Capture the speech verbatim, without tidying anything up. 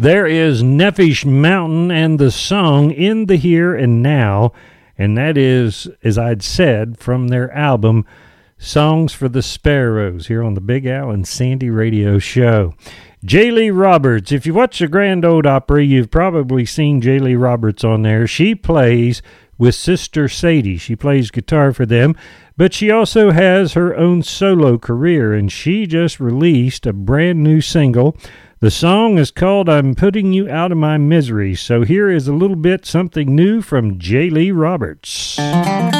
There is Nephish Mountain and the song In the Here and Now, and that is, as I'd said, from their album Songs for the Sparrows, here on the Big Al and Sandy Radio Show. J. Lee Roberts. If you watch the Grand Ole Opry, you've probably seen J. Lee Roberts on there. She plays with Sister Sadie. She plays guitar for them, but she also has her own solo career, and she just released a brand new single. The song is called I'm Putting You Out of My Misery. So here is a little bit something new from J. Lee Roberts.